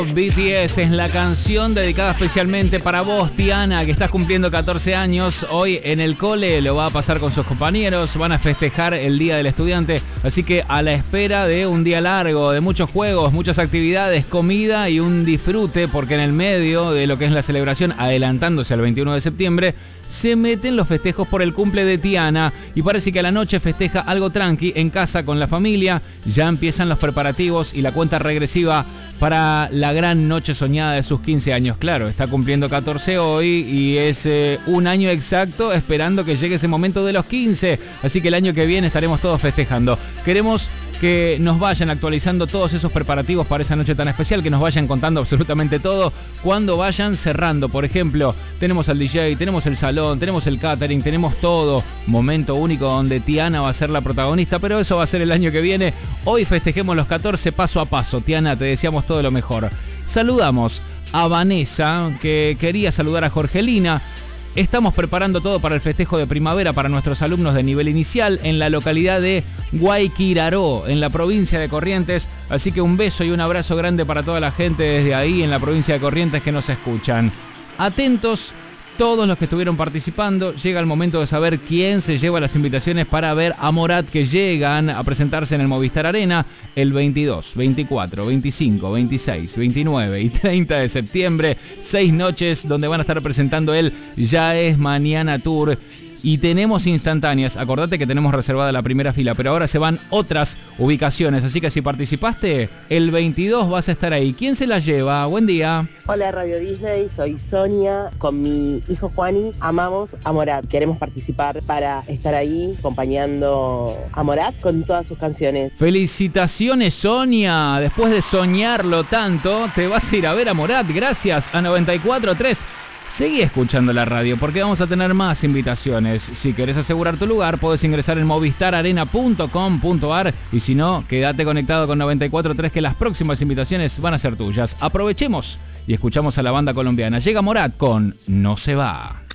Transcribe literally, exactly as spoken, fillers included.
B T S es la canción dedicada especialmente para vos, Tiana, que estás cumpliendo catorce años. Hoy en el cole lo va a pasar con sus compañeros, van a festejar el Día del Estudiante, así que a la espera de un día largo, de muchos juegos, muchas actividades, comida y un disfrute, porque en el medio de lo que es la celebración, adelantándose al veintiuno de septiembre, se meten los festejos por el cumple de Tiana y parece que a la noche festeja algo tranqui en casa con la familia. Ya empiezan los preparativos y la cuenta regresiva para la gran noche soñada de sus quince años. Claro, está cumpliendo catorce hoy y es eh, un año exacto esperando que llegue ese momento de los quince. Así que el año que viene estaremos todos festejando. Queremos que nos vayan actualizando todos esos preparativos para esa noche tan especial, que nos vayan contando absolutamente todo cuando vayan cerrando. Por ejemplo, tenemos al D J, tenemos el salón, tenemos el catering, tenemos todo. Momento único donde Tiana va a ser la protagonista, pero eso va a ser el año que viene. Hoy festejemos los catorce paso a paso. Tiana, te deseamos todo lo mejor. Saludamos a Vanessa, que quería saludar a Jorgelina. Estamos preparando todo para el festejo de primavera para nuestros alumnos de nivel inicial en la localidad de Guayquiraró, en la provincia de Corrientes. Así que un beso y un abrazo grande para toda la gente desde ahí en la provincia de Corrientes que nos escuchan. Atentos todos los que estuvieron participando. Llega el momento de saber quién se lleva las invitaciones para ver a Morat, que llegan a presentarse en el Movistar Arena el veintidós, veinticuatro, veinticinco, veintiséis, veintinueve y treinta de septiembre. Seis noches donde van a estar presentando el Ya es Mañana Tour. Y tenemos instantáneas. Acordate que tenemos reservada la primera fila, pero ahora se van otras ubicaciones. Así que si participaste, el veintidós vas a estar ahí. ¿Quién se la lleva? Buen día. Hola Radio Disney, soy Sonia. Con mi hijo Juani amamos a Morat. Queremos participar para estar ahí acompañando a Morat con todas sus canciones. Felicitaciones, Sonia. Después de soñarlo tanto, te vas a ir a ver a Morat. Gracias a noventa y cuatro punto tres. Seguí escuchando la radio porque vamos a tener más invitaciones. Si querés asegurar tu lugar, podés ingresar en movistar arena punto com punto ar y si no, quédate conectado con noventa y cuatro punto tres que las próximas invitaciones van a ser tuyas. Aprovechemos y escuchamos a la banda colombiana. Llega Morat con No se va.